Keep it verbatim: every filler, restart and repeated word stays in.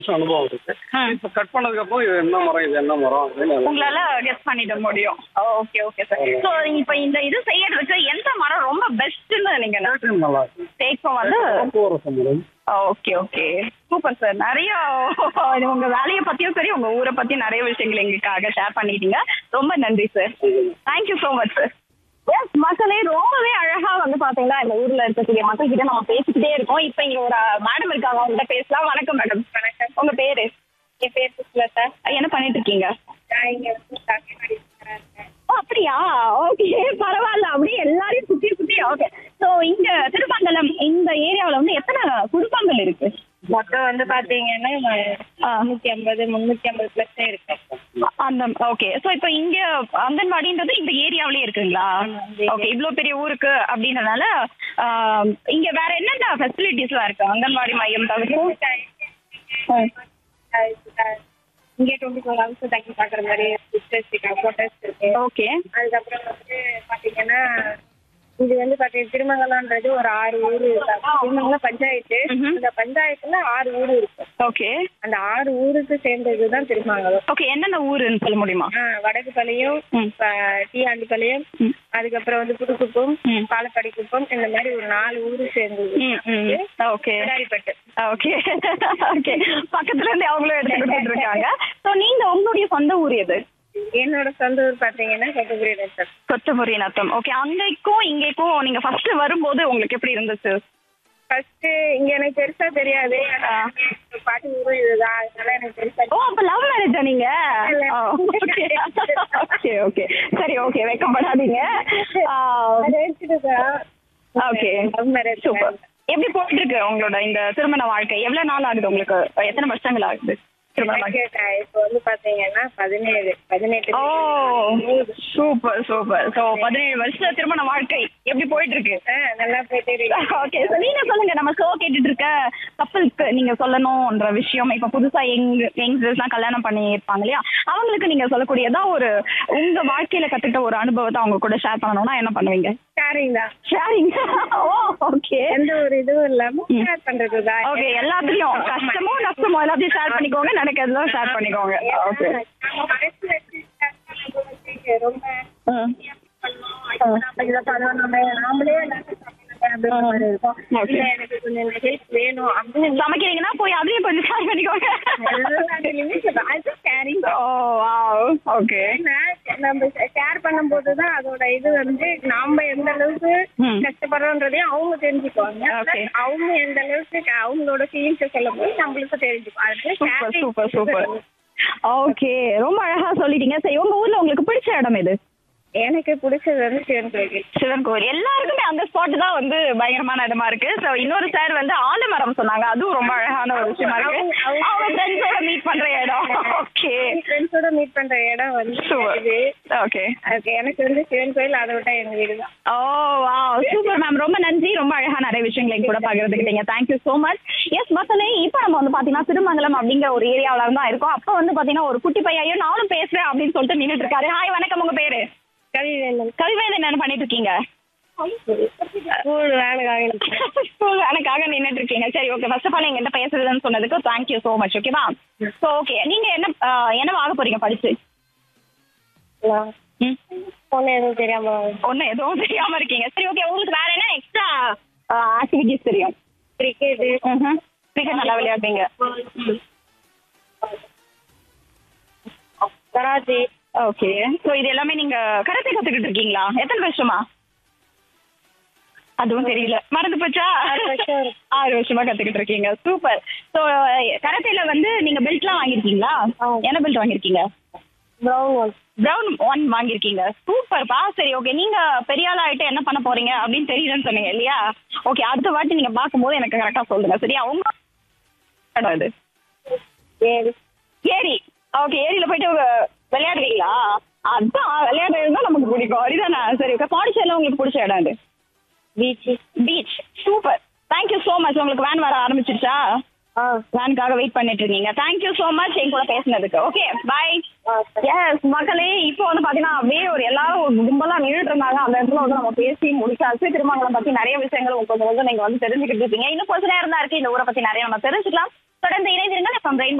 அனுபவம் இருக்கு. ம். இப்ப கட் பண்ணதுக்கு அப்புறம் இது என்ன மரம், இது என்ன மரம் அப்படின்னு எனக்கு உங்களால கெஸ் பண்ணிட முடியும். Okay okay sir. ஸோ இப்போ இந்த இது செய்யறதுக்கு எந்த மரம் ரொம்ப பெஸ்ட்னு நீங்க கேட்கறது நல்லா இருக்கு. தேக்கம் வந்து போக்குவரத்து மரம். Okay okay super sir. நிறைய உங்க வேலையை பத்தியும் சரி உங்க ஊரை பத்தி நிறைய விஷயங்கள் எங்களுக்காக ஷேர் பண்ணிட்டீங்க. ரொம்ப நன்றி sir. Thank you so much sir. S மக்களே, ரொம்பவே அழகா வந்து பாத்தீங்கன்னா இந்த ஊர்ல இருக்கக்கூடிய மக்கள் கிட்ட நம்ம பேசிக்கிட்டே இருக்கோம். இப்ப இங்க ஒரு மேடம் இருக்காங்க, அவங்ககிட்ட பேசலாம். வணக்கம் மேடம். வணக்கம். உங்க பேரு? என் பேர் சுஷ்லதா. என்ன பண்ணிட்டு இருக்கீங்க? நான் இங்க வந்து காக்கிநாடி இருக்கேன். ஓ அப்படியா? ஓகே பரவாயில்ல. அப்படியே எல்லாரையும் சுத்தி சுத்தி. ஓகே. ஸோ இங்க திருமங்கலம் இந்த ஏரியாவில் வந்து எத்தனை குடும்பங்கள் இருக்கு? மொத்தம் வந்து பாத்தீங்கன்னா முன்னூத்தி ஐம்பது முன்னூத்தி ஐம்பது பிளஸ் இருக்கு. அந்த ஓகே. ஸோ இப்போ இங்க அங்கன்வாடின்றது இந்த ஏரியாவிலே இருக்குங்களா? ஓகே. இவ்வளோ பெரிய ஊருக்கு அப்படின்றதுனால ஆஹ், இங்க வேற என்னென்ன ஃபெசிலிட்டிஸ்லாம் இருக்கு அங்கன்வாடி மையம் தவிர்த்து? இங்கே டுவெண்ட்டி ஃபோர் ஹவர்ஸ் தங்கி பாக்குற மாதிரி ஹோட்டல்ஸ் இருக்கு. ஓகே. அதுக்கப்புறம் வந்து பாத்தீங்கன்னா இது வந்து பாத்தீங்கன்னா திருமங்கலம்ன்றது ஒரு ஆறு ஊர் திருமங்கலம் பஞ்சாயத்து. ம்ஹும். அந்த பஞ்சாயத்துல ஆறு ஊர் இருக்கு. ஓகே அந்த ஆறு ஊருக்கு சேர்ந்ததுதான் திருமங்கலம். ஓகே. என்னென்ன ஊருன்னு சொல்ல முடியுமா? ஆஹ் வடக்குப்பாளையம், ம். டீஆண்டிப்பாளையம், ம். அதுக்கப்புறம் வந்து புதுக்குப்பம், ம். பாலப்பாடி குப்பம், இந்த மாதிரி ஒரு நாலு ஊரு சேர்ந்தது. ம், ம். ஓகே கிடாரிப்பட்டு. Okay okay. பக்கத்துல இருந்து அவங்களும் எடுத்து கொடுத்துட்டு இருக்காங்க. ஸோ நீங்க உங்களுடைய சொந்த ஊர் எது? என்னோட சொந்த ஊர் பாத்தீங்கன்னா கொத்தபுரி நத்தம். கொத்தபுரி நத்தம். ஓகே. அங்கேக்கும் இங்கேக்கும் நீங்க ஃபர்ஸ்ட் வரும்போது உங்களுக்கு எப்படி இருந்துச்சு? ஃபர்ஸ்ட் இங்க எனக்கு பெருசா தெரியாது. ஆ. பாட்டி ஊரும் இதுதான், அதனால எனக்கு பெருசா ஓ அப்ப லவ் மேரேஜா நீங்க? இல்ல. ஓகே ஓகே ஓகே சரி ஓகே. வெக்கப்படாதீங்க. Okay super. எப்படி போயிட்டு இருக்கு உங்களோட இந்த திருமண வாழ்க்கை? எவ்வளவு நாள் ஆகுது உங்களுக்கு? எத்தனை வருஷங்கள் ஆகுது திருமண வாழ்க்கை? இப்போ வந்து பாத்தீங்கன்னா பதினேழு பதினெட்டு. ஓ சூப்பர் சூப்பர். ஸோ பதினேழு வருஷம் திருமண வாழ்க்கை எப்படி போயிட்டு இருக்கு? ஆஹ் நல்லா போயிட்டு இருக்கு. ஓகே. ஸோ நீங்க சொல்லுங்க, நம்ம ஷோ கேட்டுட்டு இருக்க கப்பலுக்கு நீங்க சொல்லணும்ன்ற விஷயம். இப்ப புதுசா யங் யங்ஸ்டர்ஸ்லாம் கல்யாணம் பண்ணி இருப்பாங்க இல்லையா, அவங்களுக்கு நீங்க சொல்லக்கூடியதா ஒரு உங்க வாழ்க்கையில கத்துக்கிட்ட ஒரு அனுபவத்தை அவங்க கூட ஷேர் பண்ணணும்னா என்ன பண்ணுவீங்க? ஷேரிங் தான். ஷேரிங். ஓ ஓகே. எந்த ஒரு இதுவும் இல்லாம ஷேர் பண்றதுதான். ஓகே. எல்லாத்துலயும் கஷ்டமோ நஷ்டமோ எல்லாத்தையும் ஷேர் பண்ணிக்கோங்க, நடக்கிறதுலாம் ஷேர் பண்ணிக்கோங்க. ஓகே. நம்ம மனசு வச்சு share பண்ணும்போது ரொம்ப ம். நம்ம இதை பண்ணணும், நம்ம நாமளே எல்லாத்தையும் பண்ணணும் அப்படின்ற மாதிரி இருக்கும். Okay. இல்ல எனக்கு கொஞ்சம் இந்த ஹெல்ப் வேணும் அப்படின்னு சமைக்கிறீங்கன்னா போய் அதையும் கொஞ்சம் ஷேர் பண்ணிக்கோங்க. எல்லாத்துலயுமே சொல்றேன். அது ஷேரிங். ஓ வாவ். ஓகே. ஏன்னா நம்ம ஷேர் பண்ணும்போதுதான் அதோட இது வந்து நாம எந்த அளவுக்கு ம். கஷ்டப்படுறோன்றதையும் அவங்க தெரிஞ்சுக்குவாங்க. Okay. Plus அவங்க எந்த அளவுக்கு அவங்களோட ஃபீலிங்ஸ் சொல்லும் போது நம்மளுக்கு தெரிஞ்சுக்கும். அது super sharing. Super super. Okay. ரொம்ப அழகா சொல்லிட்டீங்க. சரி, உங்க ஊர்ல உங்களுக்கு பிடிச்ச இடம் எது? எனக்கு பிடிச்சது வந்து சிவன் கோயில். சிவன் கோவில். எல்லாருக்குமே அந்த ஸ்பாட் தான் வந்து பயங்கரமான இடமா இருக்கு. ஸோ இன்னொரு சார் வந்து ஆலமரம் சொன்னாங்க, அதுவும் ரொம்ப அழகான ஒரு விஷயமா இருக்கு. அவங்க- அவங்க ஃப்ரெண்ட்ஸோட மீட் பண்ற இடம். ஓகே ஃப்ரெண்ட்ஸோட மீட் பண்ற இடம் வந்து சூப்பர். இது. ஓகே. அதுக்கு எனக்கு வந்து சிவன் கோயில், அதை விட்டா எங்க வீடு தான். ஓ வாவ் சூப்பர் மேம். ரொம்ப நன்றி. ரொம்ப அழகா நிறைய விஷயங்களை எங்க கூட பகிர்ந்துக்கிட்டீங்க. Thank you so much. எஸ் மக்களே, இப்போ நம்ம வந்து பாத்தீங்கன்னா திருமங்கலம் அப்படிங்கிற ஒரு ஏரியாவில தான் இருக்கோம். அப்போ வந்து பாத்தீங்கன்னா ஒரு குட்டி பையன் நானும் பேசுறேன் அப்படின்னு சொல்லிட்டு நின்றுட்டு இருக்காரு. ஹாய் வணக்கம். உங்க பேரு? கவிவேந்தன். கவிவேந்தன். என்ன பண்ணிட்டு இருக்கீங்க? ஸ்கூல் வேனுக்காக ஸ்கூல் எனக்காக நின்றுட்டு இருக்கீங்க. சரி ஓகே. ஃபர்ஸ்ட் ஆஃப் ஆல் எங்கிட்ட பேசுறதுன்னு சொன்னதுக்கு தேங்க்யூ ஸோ மச். ஓகேவா? ஸோ ஓகே, நீங்க என்ன ஆஹ், என்ன ஆக போறீங்க படிச்சு? ம். பொண்ணு எதுவும் தெரியாம ஒன்றும் எதுவும் தெரியாம இருக்கீங்க. சரி ஓகே. உங்களுக்கு வேற என்ன எக்ஸ்ட்ரா ஆக்டிவிட்டிஸ் தெரியும்? கிரிக்கெட், கிரிக்கெட் நல்லா விளையாடுறீங்க. கராத்தே. ஓகே. ஸோ இது எல்லாமே நீங்க கராத்தே கத்துக்கிட்டு இருக்கீங்களா? எத்தனை வருஷமா? அதுவும் தெரியல, மறந்து போச்சா? ஆறு வருஷம் இருக்கு. ஆறு வருஷமா கத்துக்கிட்டு இருக்கீங்க. சூப்பர். ஸோ கராத்தேல வந்து நீங்க பெல்ட்லாம் வாங்கியிருக்கீங்களா? ஆ. என்ன பெல்ட் வாங்கியிருக்கீங்க? Brown one. பிரவுன் ஒன் வாங்கியிருக்கீங்க. சூப்பர்ப்பா. சரி ஓகே. நீங்க பெரிய ஆள் ஆயிட்டு என்ன பண்ண போறீங்க அப்படின்னு தெரியலன்னு சொன்னீங்க இல்லையா? ஓகே. அடுத்த வாட்டி நீங்க பார்க்கும்போது எனக்கு கரெக்டா சொல்லுங்க. சரியா? உங்க இடம் இது ஏழு. ஏரி. ஓகே. ஏரியில போயிட்டு உங்க விளையாடுவீங்களா? அதான் விளையாடுறது தான் நமக்கு பிடிக்கும். அப்படிதானே? சரி ஓகே. பாண்டிச்சேரியில உங்களுக்கு பிடிச்ச இடம் இது? Beach. Beach. Super. Thank you so much. உங்களுக்கு வேன் வர ஆரம்பிச்சிருச்சா? ஆ. வேனுக்காக வெயிட் பண்ணிட்டு இருக்கீங்க. தேங்க்யூ ஸோ மச் என் கூட பேசினதுக்கு. Okay bye. எஸ் மக்களே, இப்போ வந்து பாத்தீங்கன்னா அப்படியே ஒரு எல்லாரும் ஒரு கும்பலா நின்றுட்டு இருந்தாங்க. அந்த இடத்துல வந்து நம்ம பேசி முடிச்சாச்சு. திருமங்கலம் பத்தி நிறைய விஷயங்கள் உங்களுக்கு வந்து நீங்க வந்து தெரிஞ்சுக்கிட்டு இருக்கீங்க. இன்னும் கொஞ்ச நேரம் தான் இருக்கு. இந்த ஊரை பத்தி நிறைய நம்ம தெரிஞ்சுக்கலாம். தொடர்ந்து இணைந்திருங்கள். FM rainbow